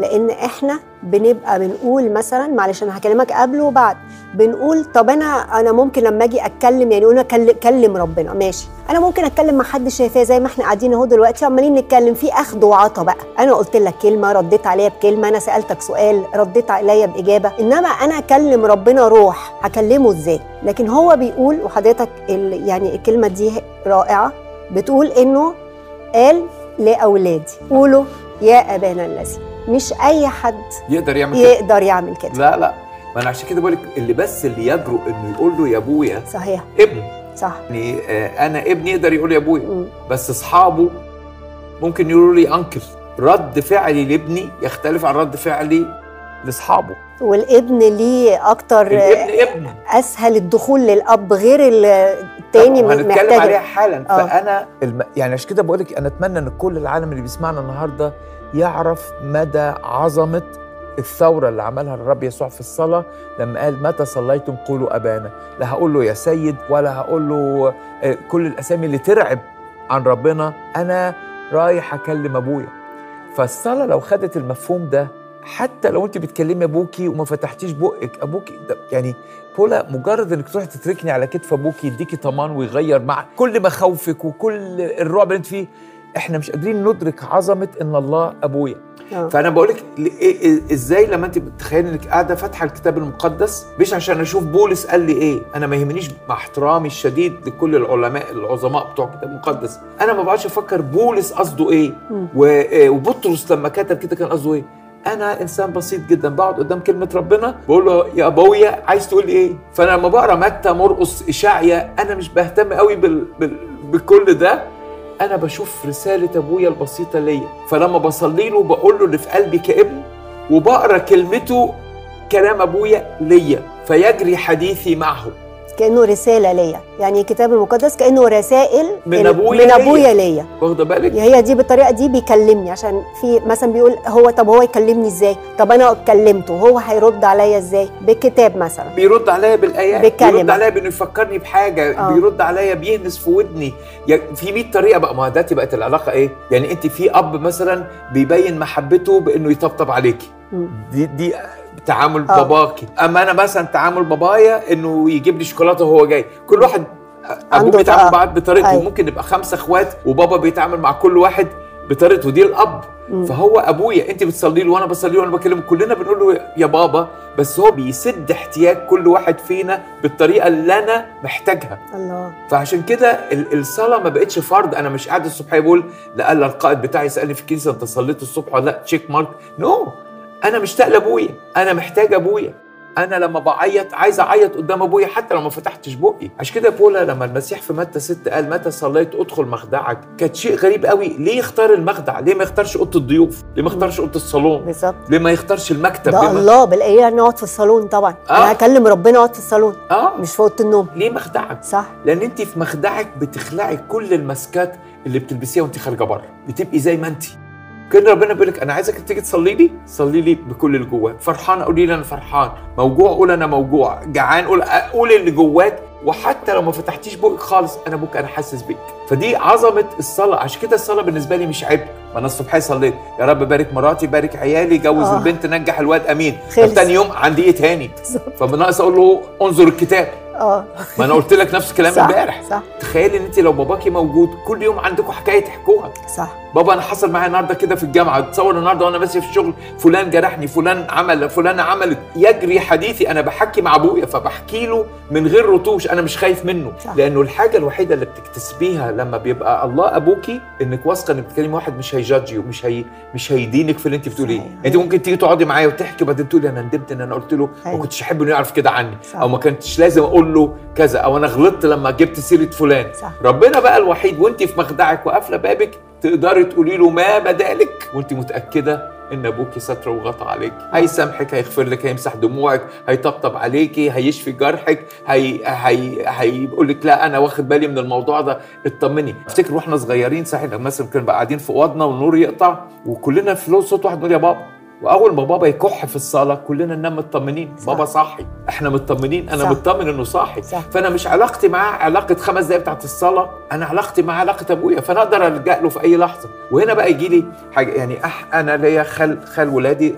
لان احنا بنبقى بنقول مثلا، معلش انا هكلمك قبل وبعد، بنقول طب انا ممكن لما اجي اتكلم، يعني قلنا كلم ربنا ماشي، انا ممكن اتكلم مع حد شايفاه زي ما احنا قاعدين اهو دلوقتي عمالين نتكلم في اخد وعطا بقى، انا قلت لك كلمه رديت عليا بكلمه، انا سالتك سؤال رديت عليا باجابه، انما انا اكلم ربنا روح هكلمه ازاي؟ لكن هو بيقول، وحضرتك يعني الكلمه دي رائعه، بتقول انه قال لاولادي قولوا يا ابانا الذي. مش اي حد يقدر يعمل كده. لا ما انا عشان كده بقول لك اللي يجرؤ انه يقول له يا ابويا صحيح ابن، صح، يعني انا ابني يقدر يقول يا ابويا، بس اصحابه ممكن يقولوا لي انكل. رد فعلي لابني يختلف عن رد فعلي لاصحابه، والابن ليه اكتر، الابن اسهل الدخول للاب غير التاني، هنتكلم عليها حالا. فانا يعني عشان كده بقول لك انا اتمنى ان كل العالم اللي بيسمعنا النهارده يعرف مدى عظمه الثوره اللي عملها الرب يسوع في الصلاه لما قال متى صليتم قولوا ابانا. لا هقول له يا سيد ولا هقول له كل الاسامي اللي ترعب عن ربنا، انا رايح اكلم ابويا. فالصلاه لو خدت المفهوم ده، حتى لو انت بتكلمي ابوكي وما فتحتيش بقك، ابوكي يعني بولا مجرد انك تروحي تتركني على كتف ابوكي يديكي طمان ويغير مع كل مخاوفك وكل الرعب اللي انت فيه. احنا مش قادرين ندرك عظمه ان الله ابويا. فانا بقول لك ازاي لما انت بتتخيلي انك قاعده فاتحه الكتاب المقدس مش عشان اشوف بولس قال لي ايه، انا ما يهمنيش مع احترامي الشديد لكل العلماء العظماء بتوع الكتاب المقدس، انا ما بقعدش افكر بولس قصده ايه وبطرس لما كتب كده كان قصده ايه. انا انسان بسيط جدا بقعد قدام كلمه ربنا بقول له يا ابويا عايز تقول لي ايه. فانا لما بقرا متى مرقس اشعيا انا مش بهتم قوي بكل ده، انا بشوف رساله ابويا البسيطه ليا. فلما بصلي له بقول له اللي في قلبي كابن، وبقرا كلمته كلام ابويا ليا، فيجري حديثي معه كأنه رسالة ليا. يعني الكتاب المقدس كأنه رسائل من أبويا ليا. واخده بالك؟ هي دي بالطريقة دي بيكلمني، عشان في مثلا بيقول طب هو يكلمني ازاي؟ طب انا كلمته هو هيرد عليا ازاي؟ بالكتاب مثلا، بيرد عليا بالايات، بالكلمة. بيرد عليا بانه يفكرني بحاجه، بيرد عليا بيهمس في ودني، في 100 طريقه بقى. ما دلوقتي بقت العلاقه ايه؟ يعني انت في اب مثلا بيبين محبته بانه يطبطب عليكي، دي تعامل باباكي. اما انا مثلا تعامل بابايا انه يجيب لي شوكولاته وهو جاي. كل واحد ابوه بيتعامل بعض بطريقته. ممكن نبقى 5 اخوات وبابا بيتعامل مع كل واحد بطريقته، دي الاب. فهو ابويا، انت بتصلي له وانا بصلي له وانا بكلمه، كلنا بنقول له يا بابا، بس هو بيسد احتياج كل واحد فينا بالطريقه اللي انا محتاجها. الله. فعشان كده الصلاه ما بقتش فرض. انا مش قاعد الصبح بقول لألا القائد بتاعي يسالني في الكنيسه انت صليت الصبح ولا لا، تشيك مارك. نو، انا مشتاق لابويا، انا محتاج ابويا. انا لما بعيط عايز اعيط قدام ابويا حتى لو ما فتحتش بقي. عشان كده بولا لما المسيح في متى 6 قال متى صليت ادخل مخدعك، كانت شيء غريب قوي. ليه يختار المخدع؟ ليه ما يختارش اوضه الضيوف؟ ليه ما يختارش اوضه الصالون؟ بالظبط. ليه ما يختارش المكتب؟ ده الله بالايه نقعد في الصالون طبعا. انا هكلم ربنا اقعد في الصالون مش في اوضه النوم. ليه مخدعك؟ صح، لان انت في مخدعك بتخلعي كل الماسكات اللي بتلبسيها وانت خارجه بره، بتبقي زي ما انت. كان ربنا بيقول لك انا عايزك تيجي تصلي لي، صلي لي بكل اللي جواك. فرحان قولي لي انا فرحان، موجوع قول انا موجوع، جعان قول اللي جواك. وحتى لو ما فتحتيش بقك خالص انا ابوك، انا حاسس بيك. فدي عظمه الصلاه. عشان كده الصلاه بالنسبه لي مش عيب. ما انا الصبح صليت يا رب بارك مراتي، بارك عيالي، جوز البنت، نجح الواد، امين. ثاني يوم عندي ايه تاني؟ فبناقص اقول له انظر الكتاب. ما انا قلت لك نفس الكلام امبارح. تخيلي ان انت لو باباكي موجود كل يوم عندكم حكايه تحكوها. صح. بابا انا حصل معايا النهارده كده في الجامعه، تصور النهارده وانا ماشي في الشغل فلان جرحني، فلان عمل، فلانه عملت. يجري حديثي، انا بحكي مع ابويا فبحكي له من غير رتوش، انا مش خايف منه. صح. لانه الحاجه الوحيده اللي بتكتسبيها لما بيبقى الله ابوكي انك واثقه انك بتكلمي واحد مش هيجادجي ومش هيدينك في اللي انت بتقوليه. انت ممكن تيجي تقعدي معايا وتحكي وبعدين تقولي انا ندمت ان انا قلت له ما كنتش احب انه يعرف كده عني. صح. او ما كنتش لازم اقول له كذا، او انا غلطت لما جبت سيره فلان. صح. ربنا بقى الوحيد وانت في مخدعك وقافله بابك تقدري تقولي له ما بدالك وانت متاكده ان ابوكي ستر وغطى عليك. هيسامحك، هيغفر لك، هيمسح دموعك، هيطبطب عليكي، هيشفي جرحك، هيقول لك لا انا واخد بالي من الموضوع ده، اطمني. افتكر واحنا صغيرين صحيح مثلا كنا قاعدين في اوضنا والنور يقطع وكلنا في صوت واحد نقول يا بابا، واول ما بابا يكح في الصاله كلنا ننام مطمنين. بابا صاحي، احنا مطمنين، انا مطمن انه صاحي. فانا مش علاقتي معاه علاقه 5 دقايق بتاعت الصلاه، انا علاقتي معاه علاقه ابويا، فانا اقدر الجا له في اي لحظه. وهنا بقى يجي لي حاجه، يعني انا ليا خال ولادي